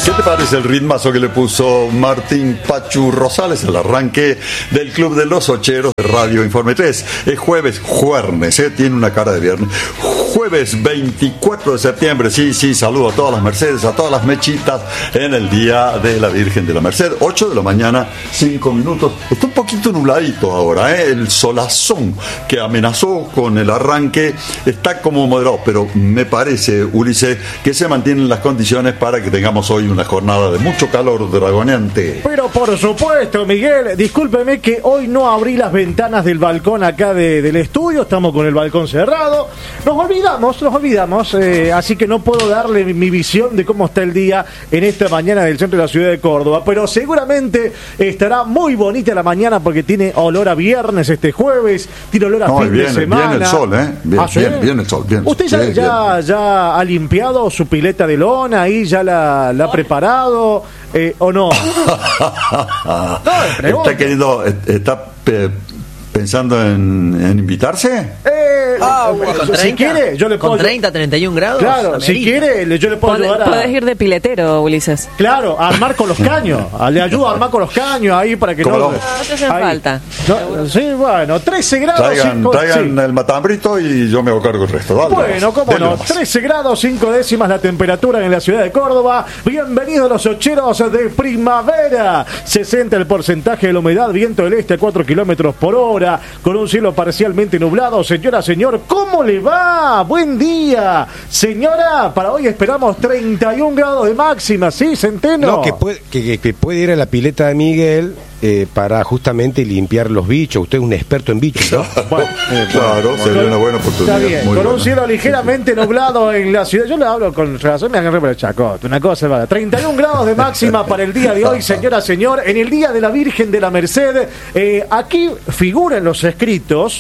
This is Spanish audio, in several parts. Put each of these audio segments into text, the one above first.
¿Qué te parece el ritmazo que le puso Martín Pachu Rosales al arranque del Club de los Ocheros de Radio Informe 3? Es jueves, tiene una cara de viernes. Jueves 24 de septiembre, sí, saludo a todas las Mercedes, a todas las mechitas en el Día de la Virgen de la Merced. 8 de la mañana, 5 minutos. Está un poquito nubladito ahora, el solazón que amenazó con el arranque está como moderado, pero me parece, Ulises, que se mantienen las condiciones para que tengamos hoy una jornada de mucho calor dragoneante. Pero por supuesto, Miguel, discúlpeme que hoy no abrí las ventanas del balcón acá del estudio, estamos con el balcón cerrado, nos olvidamos, así que no puedo darle mi visión de cómo está el día en esta mañana del centro de la ciudad de Córdoba, pero seguramente estará muy bonita la mañana porque tiene olor a viernes este jueves, tiene olor a fin de semana. Viene el sol, Viene el sol. ¿Usted ya ha limpiado su pileta de lona ahí? ¿Ya la ha preparado? ¿O no? ¿Está pensando en invitarse? Si quiere, yo le puedo. Con 30, 31 grados. Claro, si quiere, yo le puedo ayudar a. Podés ir de piletero, Ulises. Claro, a armar con los caños. Le ayudo a armar con los caños ahí para que no te hacen falta. Sí, bueno, 13 grados. Traigan el matambrito y yo me hago cargo del resto. Dale, bueno, cómo no. 13 grados, 5 décimas la temperatura en la ciudad de Córdoba. Bienvenidos a los Ocheros de primavera. 60 el porcentaje de la humedad, viento del este a 4 kilómetros por hora, con un cielo parcialmente nublado. Señora, señor, ¿cómo le va? Buen día. Señora, para hoy esperamos 31 grados de máxima, ¿sí, Centeno? No, que puede ir a la pileta de Miguel para justamente limpiar los bichos. Usted es un experto en bichos, ¿no? Claro, sería una buena oportunidad. Está bien, con un cielo ligeramente nublado en la ciudad. Yo le hablo con razón, me agarré por el chacot. Una cosa va. 31 grados de máxima para el día de hoy, señora, señor, en el Día de la Virgen de la Merced. Aquí figuran los escritos.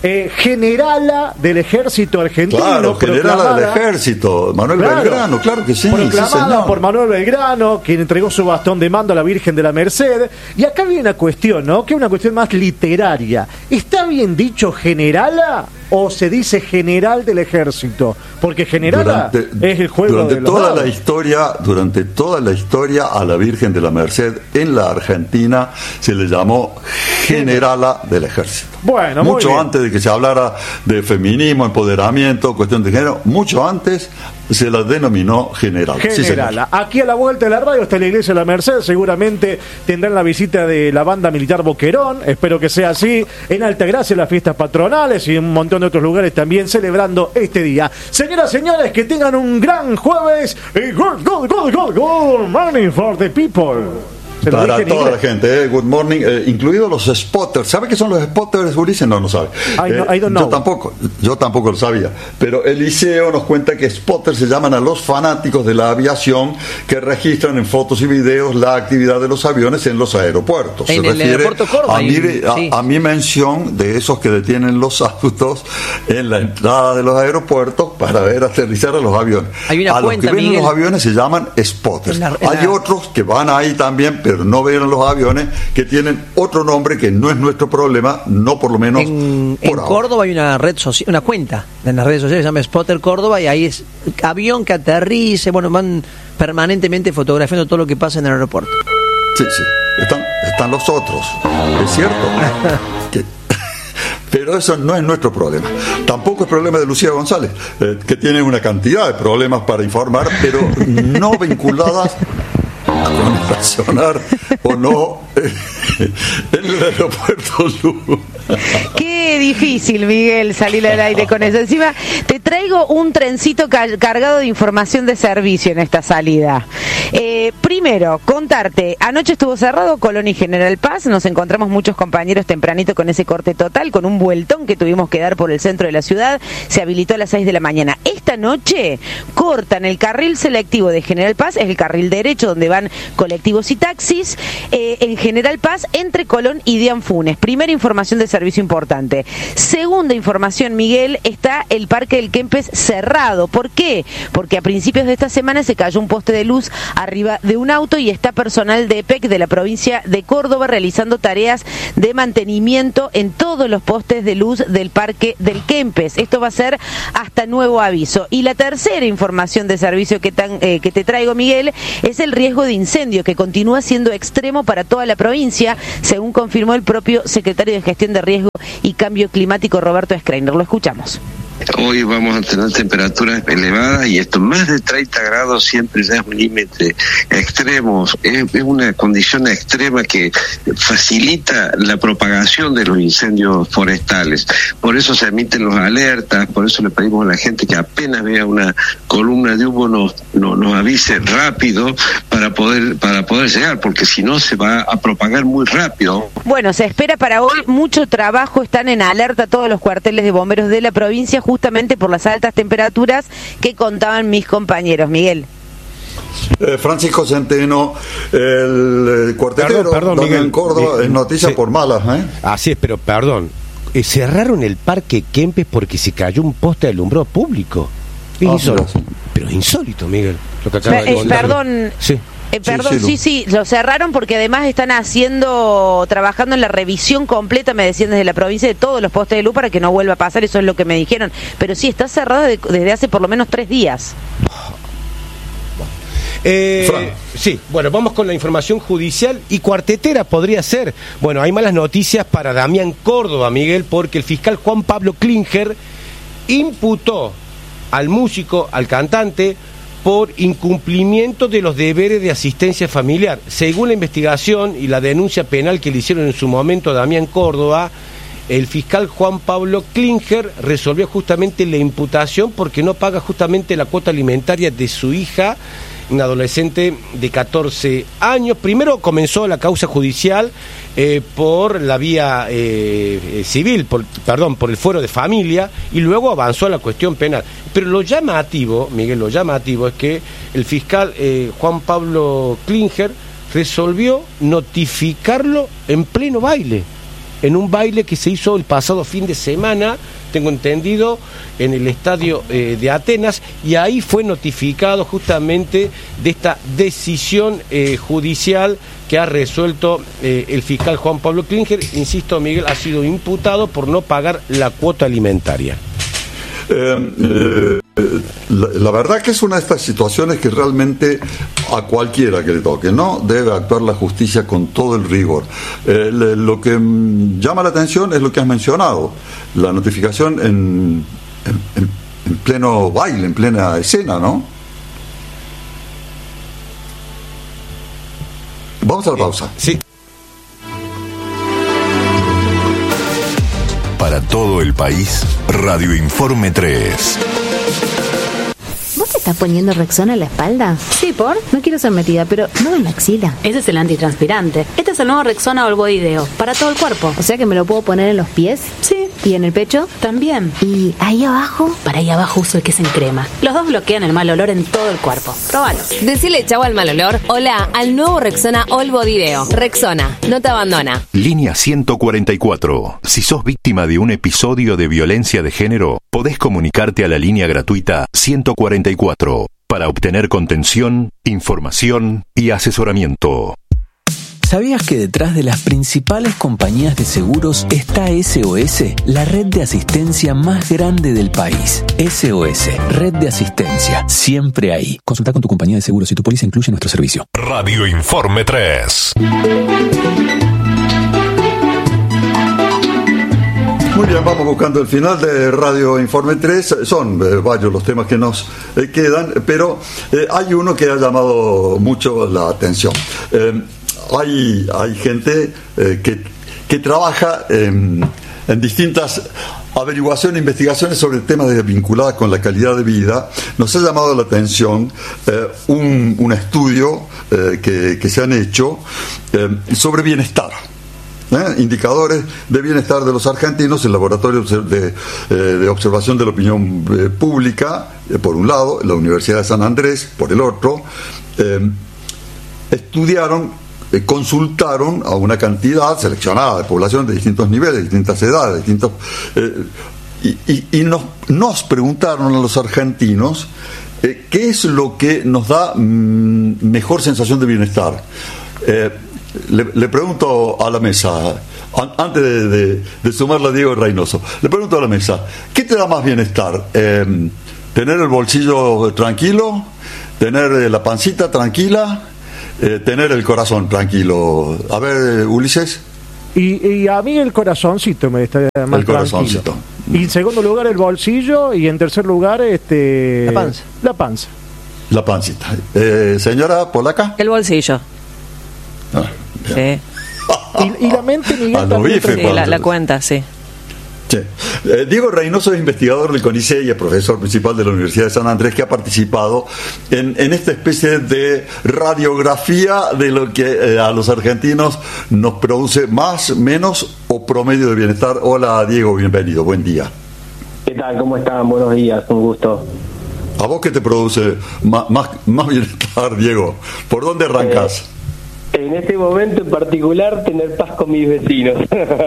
Generala del Ejército Argentino. Claro, generala del Ejército, Manuel Belgrano, claro que sí. Proclamada por Manuel Belgrano, quien entregó su bastón de mando a la Virgen de la Merced. Y acá viene una cuestión, ¿no? Que es una cuestión más literaria. ¿Está bien dicho generala o se dice general del Ejército? Porque generala es el juego de los dados. Durante toda la historia a la Virgen de la Merced en la Argentina se le llamó generala del Ejército. Bueno, mucho antes de que se hablara de feminismo, empoderamiento, cuestión de género, mucho antes se la denominó general. Generala. Sí, aquí a la vuelta de la radio está la iglesia de la Merced, seguramente tendrán la visita de la banda militar Boquerón, espero que sea así, en Altagracia las fiestas patronales y un montón de otros lugares también celebrando este día. Señoras, señores, que tengan un gran jueves y good morning for the people. Para toda la gente, good morning, incluidos los spotters. ¿Sabe qué son los spotters, Ulises? No sabe. I don't know. Yo tampoco lo sabía. Pero Eliseo nos cuenta que spotters se llaman a los fanáticos de la aviación que registran en fotos y videos la actividad de los aviones en los aeropuertos. En el aeropuerto Córdoba. A mi mención de esos que detienen los autos en la entrada de los aeropuertos para ver aterrizar a los aviones. Hay una cuenta, los que ven Miguel, los aviones se llaman spotters. Hay otros que van ahí también, pero no ven los aviones, que tienen otro nombre que no es nuestro problema, no por lo menos en Córdoba hay una red social, una cuenta en las redes sociales se llama Spotter Córdoba y ahí es avión que aterrice, van permanentemente fotografiando todo lo que pasa en el aeropuerto. Sí, están los otros, es cierto. Pero eso no es nuestro problema. Tampoco es problema de Lucía González, que tiene una cantidad de problemas para informar, pero no vinculadas con estacionar o no en el aeropuerto Luz. Qué difícil, Miguel, salir al aire con eso. Encima, te traigo un trencito cargado de información de servicio en esta salida. Primero, contarte, anoche estuvo cerrado Colón y General Paz, nos encontramos muchos compañeros tempranito con ese corte total, con un vueltón que tuvimos que dar por el centro de la ciudad, se habilitó a las 6 de la mañana. Esta noche cortan el carril selectivo de General Paz, es el carril derecho donde van colectivos y taxis, en General Paz entre Colón y Dian Funes. Primera información de servicio importante. Segunda información, Miguel, está el Parque del Kempes cerrado. ¿Por qué? Porque a principios de esta semana se cayó un poste de luz arriba de un auto y está personal de EPEC de la provincia de Córdoba realizando tareas de mantenimiento en todos los postes de luz del Parque del Kempes. Esto va a ser hasta nuevo aviso. aviso. Y la tercera información de servicio que te traigo, Miguel, es el riesgo de incendio, que continúa siendo extremo para toda la provincia, según confirmó el propio secretario de Gestión de Riesgo y Cambio Climático, Roberto Schreiner. Lo escuchamos. Hoy vamos a tener temperaturas elevadas y esto, más de 30 grados siempre ya es un límite extremo, es una condición extrema que facilita la propagación de los incendios forestales. Por eso se emiten los alertas, por eso le pedimos a la gente que apenas vea una columna de humo nos avise rápido para poder llegar, porque si no se va a propagar muy rápido. Bueno, se espera para hoy mucho trabajo, están en alerta todos los cuarteles de bomberos de la provincia, justamente por las altas temperaturas que contaban mis compañeros. Miguel. Francisco Centeno, el cuartelero, perdón, Miguel, en Córdoba, es noticia sí, por malas, ¿eh? Así es, pero perdón, cerraron el Parque Kempes porque se cayó un poste de alumbrado público. Pero insólito, Miguel, lo que acaba de contar. Perdón. Sí. Sí, lo cerraron porque además están trabajando en la revisión completa, me decían desde la provincia, de todos los postes de luz para que no vuelva a pasar, eso es lo que me dijeron. Pero sí, está cerrado desde hace por lo menos 3 días. Sí, bueno, vamos con la información judicial y cuartetera podría ser. Bueno, hay malas noticias para Damián Córdoba, Miguel, porque el fiscal Juan Pablo Klinger imputó al músico, al cantante, por incumplimiento de los deberes de asistencia familiar. Según la investigación y la denuncia penal que le hicieron en su momento a Damián Córdoba, el fiscal Juan Pablo Klinger resolvió justamente la imputación porque no paga justamente la cuota alimentaria de su hija, una adolescente de 14 años. Primero comenzó la causa judicial por la vía civil, por el fuero de familia, y luego avanzó a la cuestión penal. Pero lo llamativo, Miguel, es que el fiscal Juan Pablo Klinger resolvió notificarlo en pleno baile, en un baile que se hizo el pasado fin de semana, tengo entendido, en el estadio de Atenas, y ahí fue notificado justamente de esta decisión judicial que ha resuelto el fiscal Juan Pablo Klinger. Insisto, Miguel, ha sido imputado por no pagar la cuota alimentaria. La verdad que es una de estas situaciones que realmente a cualquiera que le toque, ¿no? Debe actuar la justicia con todo el rigor. Lo que llama la atención es lo que has mencionado, la notificación en pleno baile, en plena escena, ¿no? Vamos a la pausa. Sí. Para todo el país, Radio Informe 3. ¿Vos te estás poniendo Rexona en la espalda? Sí, ¿por? No quiero ser metida, pero no en la axila. Ese es el antitranspirante. Este es el nuevo Rexona All Body Deo, para todo el cuerpo. O sea que me lo puedo poner en los pies. Sí. ¿Y en el pecho? También. ¿Y ahí abajo? Para ahí abajo uso el que es en crema. Los dos bloquean el mal olor en todo el cuerpo. Próbalo. Decile chau al mal olor. Hola al nuevo Rexona All Body Deo. Rexona, no te abandona. Línea 144. Si sos víctima de un episodio de violencia de género, podés comunicarte a la línea gratuita 144 para obtener contención, información y asesoramiento. ¿Sabías que detrás de las principales compañías de seguros está SOS, la red de asistencia más grande del país? SOS, red de asistencia, siempre ahí. Consulta con tu compañía de seguros si tu póliza incluye nuestro servicio. Radio Informe 3. Muy bien, vamos buscando el final de Radio Informe 3. Son varios los temas que nos quedan, pero hay uno que ha llamado mucho la atención. Hay gente que trabaja en distintas averiguaciones, investigaciones sobre temas vinculados con la calidad de vida. Nos ha llamado la atención un estudio que se han hecho sobre bienestar. Indicadores de bienestar de los argentinos, el laboratorio de observación de la opinión pública, por un lado, la Universidad de San Andrés, por el otro, consultaron a una cantidad seleccionada de población de distintos niveles, de distintas edades, y nos preguntaron a los argentinos qué es lo que nos da mejor sensación de bienestar. Le pregunto a la mesa, antes de sumarle a Diego Reynoso, le pregunto a la mesa, ¿qué te da más bienestar? tener el bolsillo tranquilo, tener la pancita tranquila, tener el corazón tranquilo. A ver, Ulises. Y a mí el corazoncito me está más el corazoncito. Tranquilo. Y en segundo lugar el bolsillo y en tercer lugar la panza. La panza. La pancita. Señora Polaca. El bolsillo. Sí. Y la mente, Miguel, sí, la cuenta, sí. Sí. Diego Reynoso es investigador del CONICET y es profesor principal de la Universidad de San Andrés, que ha participado en esta especie de radiografía de lo que a los argentinos nos produce más, menos o promedio de bienestar. Hola Diego, bienvenido, buen día. ¿Qué tal? ¿Cómo están? Buenos días, un gusto. ¿A vos qué te produce más bienestar, Diego? ¿Por dónde arrancás? En este momento en particular, tener paz con mis vecinos.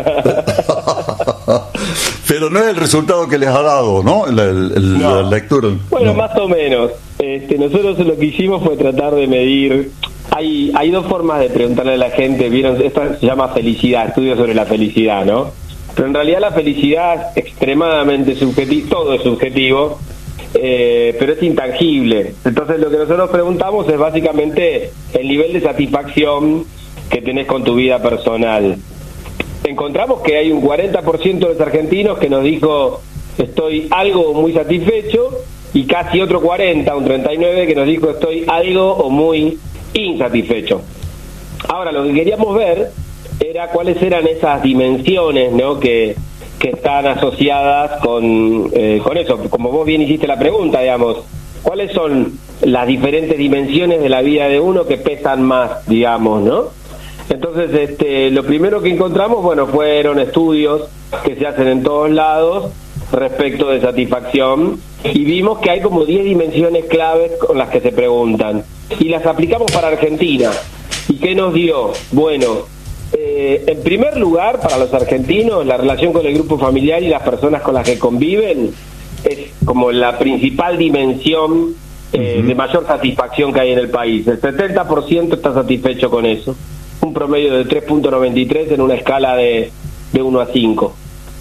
Pero no es el resultado que les ha dado, ¿no? La lectura. Bueno, más o menos. Nosotros lo que hicimos fue tratar de medir. Hay dos formas de preguntarle a la gente. ¿Vieron? Esto se llama felicidad, estudios sobre la felicidad, ¿no? Pero en realidad la felicidad es extremadamente subjetiva, todo es subjetivo, pero es intangible. Entonces lo que nosotros preguntamos es básicamente el nivel de satisfacción que tenés con tu vida personal. Encontramos que hay un 40% de los argentinos que nos dijo estoy algo muy satisfecho, y casi otro 40, un 39, que nos dijo estoy algo o muy insatisfecho. Ahora, lo que queríamos ver era cuáles eran esas dimensiones, ¿no?, que están asociadas con eso. Como vos bien hiciste la pregunta, digamos, ¿cuáles son las diferentes dimensiones de la vida de uno que pesan más, digamos, ¿no? Entonces, lo primero que encontramos, bueno, fueron estudios que se hacen en todos lados respecto de satisfacción, y vimos que hay como 10 dimensiones claves con las que se preguntan, y las aplicamos para Argentina. ¿Y qué nos dio? Bueno, en primer lugar, para los argentinos, la relación con el grupo familiar y las personas con las que conviven es como la principal dimensión de mayor satisfacción que hay en el país. El 70% está satisfecho con eso, un promedio de 3.93 en una escala de 1 a 5.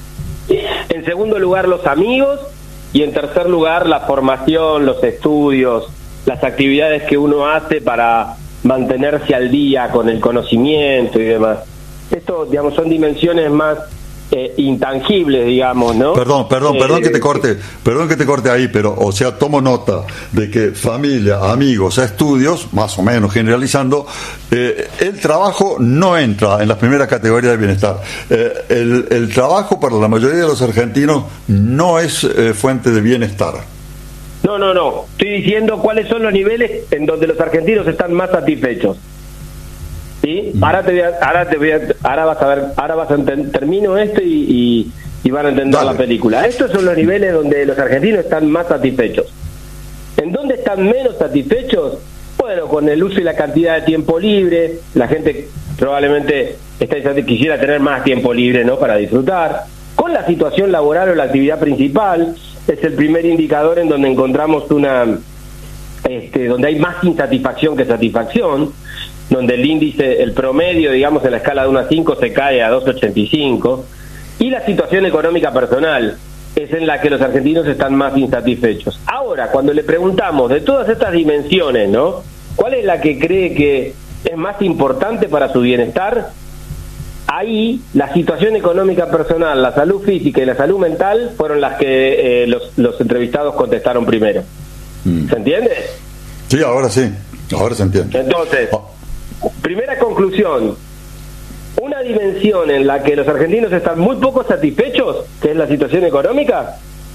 En segundo lugar, los amigos, y en tercer lugar, la formación, los estudios, las actividades que uno hace para mantenerse al día con el conocimiento y demás. Esto, digamos, son dimensiones más intangibles, digamos, ¿no? Perdón que te corte ahí, pero, o sea, tomo nota de que familia, amigos, estudios, más o menos generalizando, el trabajo no entra en las primeras categorías de bienestar. El trabajo para la mayoría de los argentinos no es fuente de bienestar. No. Estoy diciendo cuáles son los niveles en donde los argentinos están más satisfechos. ¿Sí? Ahora vas a ver, termino esto y van a entender la película. Estos son los niveles donde los argentinos están más satisfechos. ¿En dónde están menos satisfechos? Bueno, con el uso y la cantidad de tiempo libre. La gente probablemente quisiera tener más tiempo libre, ¿no?, para disfrutar. Con la situación laboral o la actividad principal, es el primer indicador en donde encontramos donde hay más insatisfacción que satisfacción, donde el índice, el promedio, digamos, en la escala de 1 a 5 se cae a 2.85, y la situación económica personal es en la que los argentinos están más insatisfechos. Ahora, cuando le preguntamos de todas estas dimensiones, ¿no?, ¿cuál es la que cree que es más importante para su bienestar? Ahí, la situación económica personal, la salud física y la salud mental fueron las que los entrevistados contestaron primero. ¿Se entiende? Sí, ahora se entiende. Entonces, primera conclusión, una dimensión en la que los argentinos están muy poco satisfechos, que es la situación económica,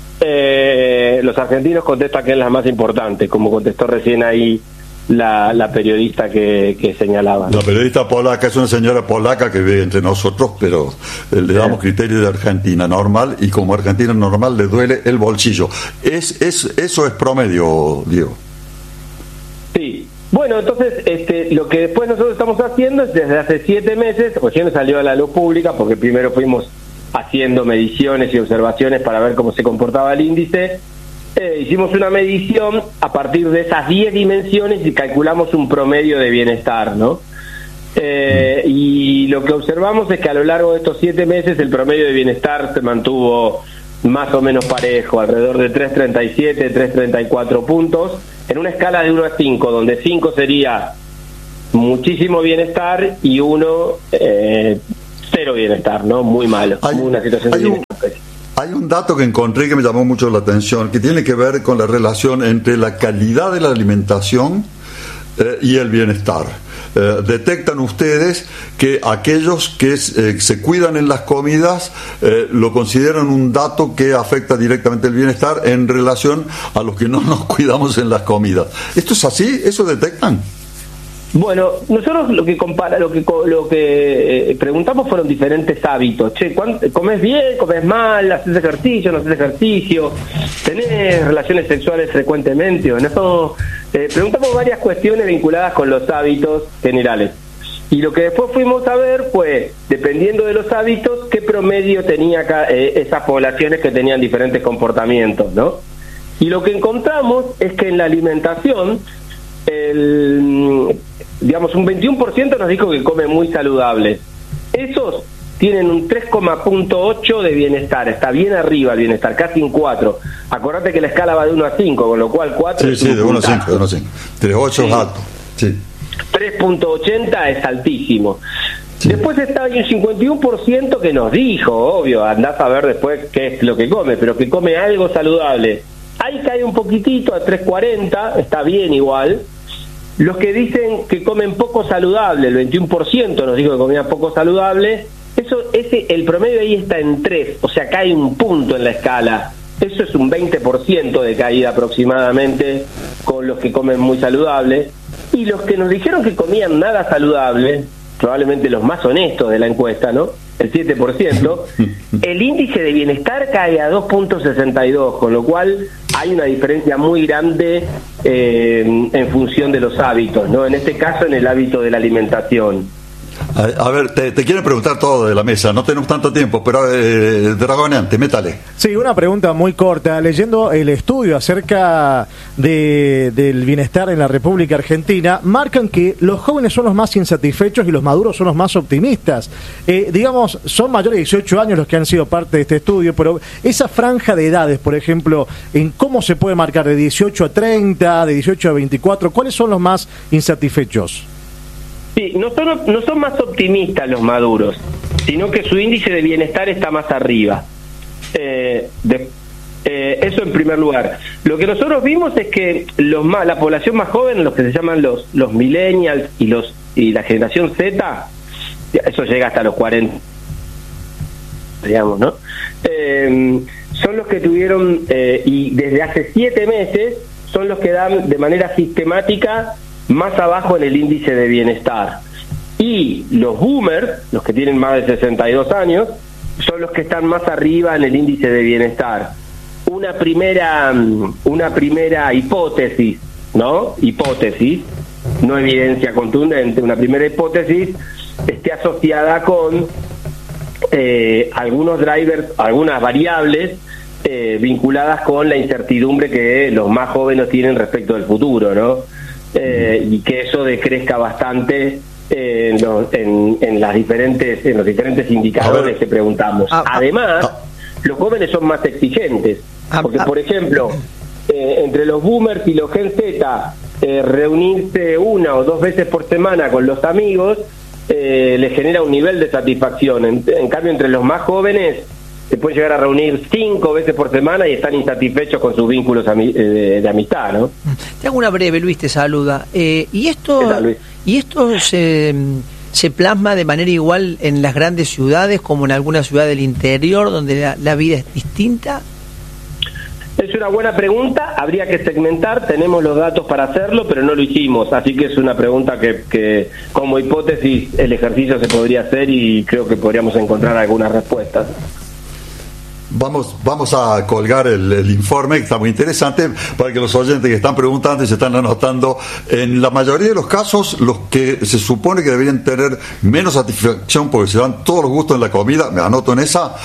los argentinos contestan que es la más importante, como contestó recién ahí la periodista que señalaba. La periodista polaca es una señora polaca que vive entre nosotros, pero le damos criterio de Argentina normal, y como Argentina normal le duele el bolsillo. Eso es promedio, Diego. Sí. Bueno, entonces lo que después nosotros estamos haciendo es, desde hace 7 meses, recién salió a la luz pública, porque primero fuimos haciendo mediciones y observaciones para ver cómo se comportaba el índice. Hicimos una medición a partir de esas 10 dimensiones y calculamos un promedio de bienestar, ¿no? Y lo que observamos es que a lo largo de estos 7 meses el promedio de bienestar se mantuvo más o menos parejo, alrededor de 3.37, 3.34 puntos, en una escala de 1 a 5, donde 5 sería muchísimo bienestar y 1 cero bienestar, ¿no? Muy malo, una situación de bienestar. Hay un dato que encontré que me llamó mucho la atención, que tiene que ver con la relación entre la calidad de la alimentación y el bienestar. Detectan ustedes que aquellos que se cuidan en las comidas lo consideran un dato que afecta directamente el bienestar en relación a los que no nos cuidamos en las comidas. ¿Esto es así? ¿Eso detectan? Bueno, nosotros lo que preguntamos fueron diferentes hábitos. Che, ¿comes bien? ¿Comes mal? ¿Haces ejercicio? ¿No haces ejercicio? ¿Tenés relaciones sexuales frecuentemente o no? Preguntamos varias cuestiones vinculadas con los hábitos generales. Y lo que después fuimos a ver fue, dependiendo de los hábitos, qué promedio tenía esas poblaciones que tenían diferentes comportamientos, ¿no? Y lo que encontramos es que en la alimentación, digamos, un 21% nos dijo que come muy saludable. Esos tienen un 3,8 de bienestar, está bien arriba el bienestar, casi un 4. Acordate que la escala va de 1 a 5, con lo cual 4 es de 1 a 5, de 1 a 5. 3,8 es alto. Sí. 3,80 es altísimo. Sí. Después está hay un 51% que nos dijo, obvio, andás a ver después qué es lo que come, pero que come algo saludable. Ahí cae un poquitito a 3,40, está bien igual. Los que dicen que comen poco saludable, el 21% nos dijo que comía poco saludable, el promedio ahí está en 3, o sea, cae un punto en la escala. Eso es un 20% de caída aproximadamente con los que comen muy saludable. Y los que nos dijeron que comían nada saludable, probablemente los más honestos de la encuesta, ¿no? El 7%, el índice de bienestar cae a 2.62, con lo cual hay una diferencia muy grande en función de los hábitos, ¿no? En este caso, en el hábito de la alimentación. A ver, te quiero preguntar todo de la mesa, no tenemos tanto tiempo, pero Dragoneante, métale. Sí, una pregunta muy corta. Leyendo el estudio acerca del bienestar en la República Argentina, marcan que los jóvenes son los más insatisfechos y los maduros son los más optimistas. Digamos, son mayores de 18 años los que han sido parte de este estudio, pero esa franja de edades, por ejemplo, ¿en cómo se puede marcar de 18 a 30, de 18 a 24? ¿Cuáles son los más insatisfechos? Sí, no son más optimistas los maduros, sino que su índice de bienestar está más arriba. Eso en primer lugar. Lo que nosotros vimos es que la población más joven, los que se llaman los millennials y la generación Z, eso llega hasta los 40, digamos, ¿no? Son los que tuvieron, y desde hace 7 meses, son los que dan de manera sistemática más abajo en el índice de bienestar. Y los boomers, los que tienen más de 62 años, son los que están más arriba en el índice de bienestar. Una primera hipótesis, ¿no? Hipótesis, no evidencia contundente, una primera hipótesis esté asociada con algunos drivers, algunas variables vinculadas con la incertidumbre que los más jóvenes tienen respecto del futuro, ¿no? Y que eso decrezca bastante en los diferentes indicadores que preguntamos. Además, los jóvenes son más exigentes, porque por ejemplo, entre los boomers y los Gen Z, reunirse 1 o 2 veces por semana con los amigos les genera un nivel de satisfacción. En cambio, entre los más jóvenes se pueden llegar a reunir 5 veces por semana y están insatisfechos con sus vínculos de amistad, ¿no? Te hago una breve, Luis, te saluda. ¿Y esto se plasma de manera igual en las grandes ciudades como en alguna ciudad del interior donde la vida es distinta? Es una buena pregunta, habría que segmentar, tenemos los datos para hacerlo, pero no lo hicimos, así que es una pregunta que como hipótesis el ejercicio se podría hacer y creo que podríamos encontrar algunas respuestas. Vamos a colgar el informe, que está muy interesante, para que los oyentes que están preguntando y se están anotando, en la mayoría de los casos, los que se supone que deberían tener menos satisfacción porque se dan todos los gustos en la comida, me anoto en esa,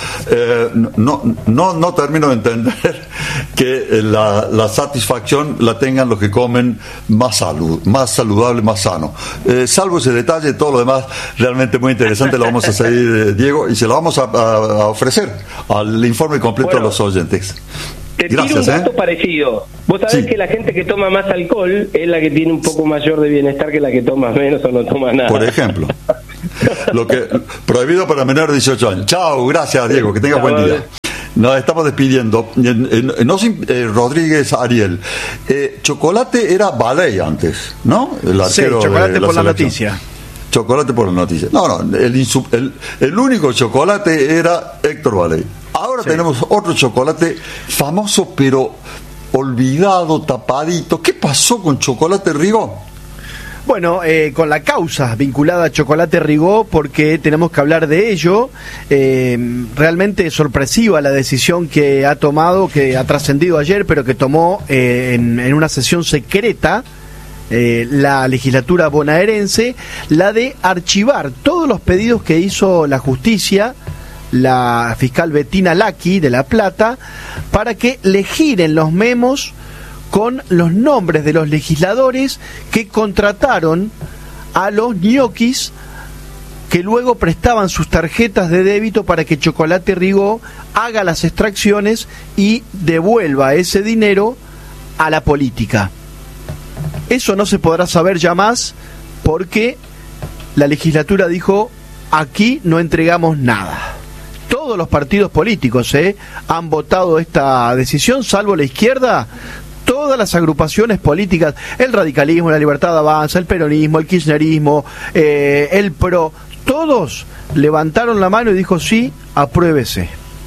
no termino de entender que la satisfacción la tengan los que comen más saludable, más sano. Salvo ese detalle, todo lo demás realmente muy interesante, lo vamos a seguir, Diego, y se lo vamos a ofrecer al informe informe completo a los oyentes. Te tiro un dato parecido. Vos sabés que la gente que toma más alcohol es la que tiene un poco mayor de bienestar que la que toma menos o no toma nada. Por ejemplo. Lo que prohibido para menores de 18 años. Chao, gracias Diego, que tengas buen día. Nos estamos despidiendo. Rodríguez Ariel. Chocolate era Baley antes, ¿no? El arquero, sí, Chocolate por la noticia. Chocolate por la noticia. No, el único Chocolate era Héctor Baley. Ahora tenemos otro Chocolate famoso, pero olvidado, tapadito. ¿Qué pasó con Chocolate Rigó? Bueno, con la causa vinculada a Chocolate Rigó, porque tenemos que hablar de ello. Realmente sorpresiva la decisión que ha tomado, que ha trascendido ayer, pero que tomó en una sesión secreta la legislatura bonaerense, la de archivar todos los pedidos que hizo la justicia, la fiscal Bettina Lacchi de La Plata, para que le giren los memos con los nombres de los legisladores que contrataron a los ñoquis que luego prestaban sus tarjetas de débito para que Chocolate Rigó haga las extracciones y devuelva ese dinero a la política. Eso no se podrá saber ya más porque la legislatura dijo: aquí no entregamos nada. Todos los partidos políticos han votado esta decisión, salvo la izquierda. Todas las agrupaciones políticas, el radicalismo, la Libertad Avanza, el peronismo, el kirchnerismo, el PRO, todos levantaron la mano y dijo: sí, apruébese.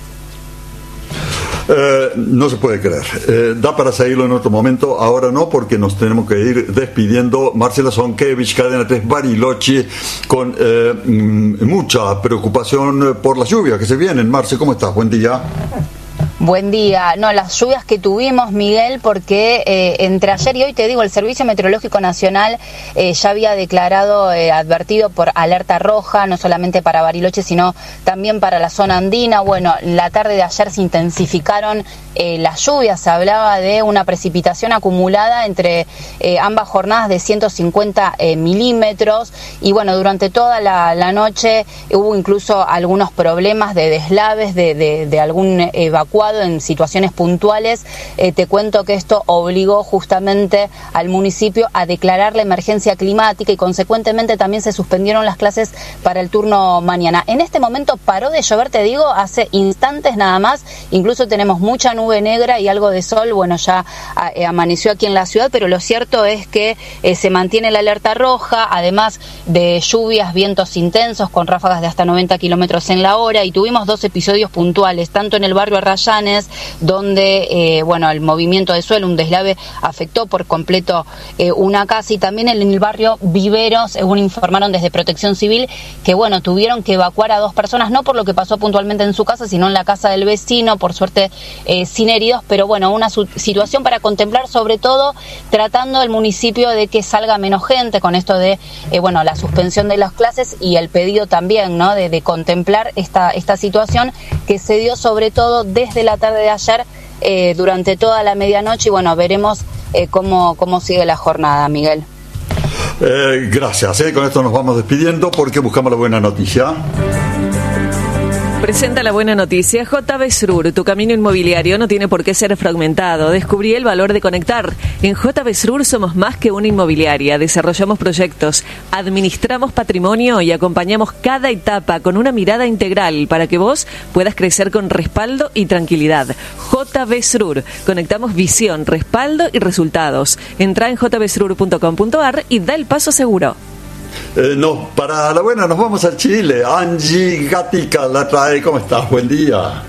No se puede creer. Da para seguirlo en otro momento, ahora no, porque nos tenemos que ir despidiendo. Marcela Zonkevich, Cadena 3 Bariloche, con mucha preocupación por las lluvias que se vienen. Marce, ¿cómo estás? Buen día. Buen día. No, las lluvias que tuvimos, Miguel, porque entre ayer y hoy, te digo, el Servicio Meteorológico Nacional ya había declarado, advertido por alerta roja, no solamente para Bariloche, sino también para la zona andina. Bueno, la tarde de ayer se intensificaron las lluvias, se hablaba de una precipitación acumulada entre ambas jornadas de 150 milímetros, y bueno, durante toda la noche hubo incluso algunos problemas de deslaves de algún evacuado en situaciones puntuales. Te cuento que esto obligó justamente al municipio a declarar la emergencia climática y consecuentemente también se suspendieron las clases para el turno mañana. En este momento paró de llover, te digo, hace instantes nada más, incluso tenemos mucha nube negra y algo de sol. Bueno, ya amaneció aquí en la ciudad, pero lo cierto es que se mantiene la alerta roja, además de lluvias, vientos intensos con ráfagas de hasta 90 kilómetros en la hora, y tuvimos dos episodios puntuales, tanto en el barrio Arrayán, donde bueno, el movimiento de suelo, un deslave, afectó por completo una casa, y también en el barrio Viveros, según informaron desde Protección Civil, que bueno, tuvieron que evacuar a 2 personas, no por lo que pasó puntualmente en su casa, sino en la casa del vecino, por suerte sin heridos, pero bueno, una situación para contemplar, sobre todo tratando el municipio de que salga menos gente con esto de bueno, la suspensión de las clases y el pedido también, ¿no?, de contemplar esta situación que se dio sobre todo desde la tarde de ayer durante toda la medianoche, y bueno, veremos cómo sigue la jornada, Miguel. Gracias, con esto nos vamos despidiendo porque buscamos la buena noticia. Presenta la buena noticia. JB Srur, tu camino inmobiliario no tiene por qué ser fragmentado. Descubrí el valor de conectar. En JB Srur somos más que una inmobiliaria. Desarrollamos proyectos, administramos patrimonio y acompañamos cada etapa con una mirada integral para que vos puedas crecer con respaldo y tranquilidad. JB Srur. Conectamos visión, respaldo y resultados. Entra en jbsrur.com.ar y da el paso seguro. No, para la buena nos vamos a Chile. Angie Gatica la trae. ¿Cómo estás? Buen día.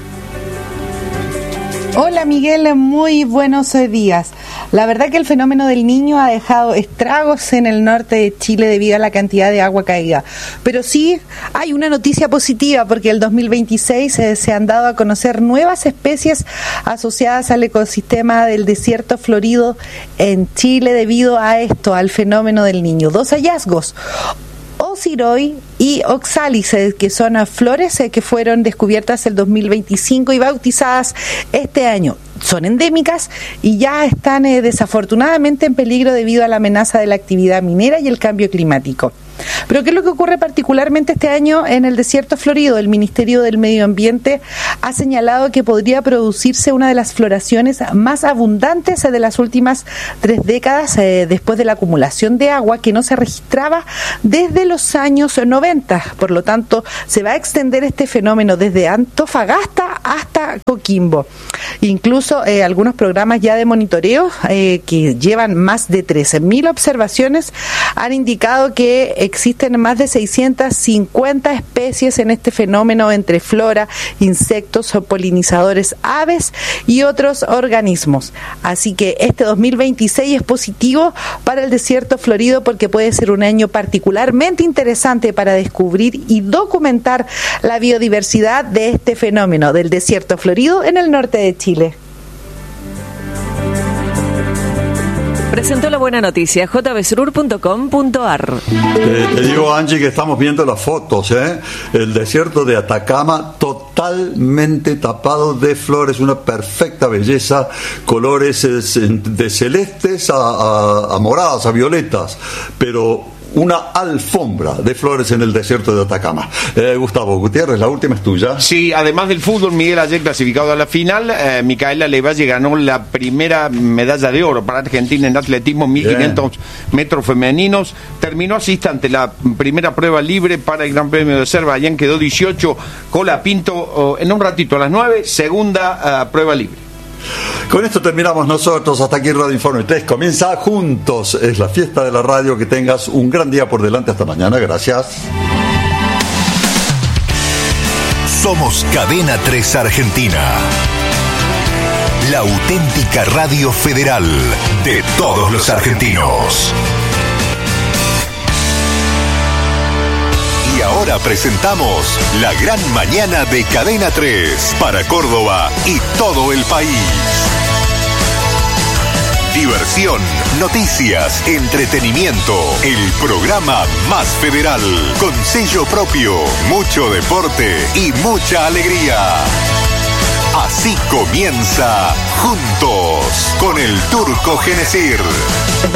Hola Miguel, muy buenos días. La verdad que el fenómeno del Niño ha dejado estragos en el norte de Chile debido a la cantidad de agua caída. Pero sí hay una noticia positiva porque el 2026 se han dado a conocer nuevas especies asociadas al ecosistema del desierto florido en Chile debido a esto, al fenómeno del Niño. 2 hallazgos: Ociroi y Oxálice, que son flores que fueron descubiertas el 2025 y bautizadas este año. Son endémicas y ya están desafortunadamente en peligro debido a la amenaza de la actividad minera y el cambio climático. Pero ¿qué es lo que ocurre particularmente este año en el desierto florido? El Ministerio del Medio Ambiente ha señalado que podría producirse una de las floraciones más abundantes de las últimas 3 décadas después de la acumulación de agua que no se registraba desde los años 90. Por lo tanto, se va a extender este fenómeno desde Antofagasta hasta Coquimbo. Incluso algunos programas ya de monitoreo que llevan más de 13.000 observaciones han indicado que existen más de 650 especies en este fenómeno entre flora, insectos, polinizadores, aves y otros organismos. Así que este 2026 es positivo para el desierto florido porque puede ser un año particularmente interesante para descubrir y documentar la biodiversidad de este fenómeno del desierto florido en el norte de Chile. Presentó la buena noticia, jbsurur.com.ar. Te digo, Angie, que estamos viendo las fotos, el desierto de Atacama totalmente tapado de flores, una perfecta belleza, colores de celestes a moradas, a violetas, pero una alfombra de flores en el desierto de Atacama. Gustavo Gutiérrez, la última es tuya. Sí, además del fútbol, Miguel, ayer clasificado a la final, Micaela Levalle ganó la primera medalla de oro para Argentina en atletismo, 1500 metros femeninos. Terminó así ante la primera prueba libre para el Gran Premio de Azerbaiyán, quedó 18, Colapinto en un ratito a las 9, segunda prueba libre. Con esto terminamos nosotros. Hasta aquí Radio Informe 3. Comienza Juntos. Es la fiesta de la radio. Que tengas un gran día por delante. Hasta mañana. Gracias. Somos Cadena 3 Argentina. La auténtica radio federal de todos los argentinos. Y ahora presentamos La Gran Mañana de Cadena 3 para Córdoba y todo el país. Diversión, noticias, entretenimiento, el programa más federal, con sello propio, mucho deporte y mucha alegría. Así comienza Juntos con el Turco Genesir.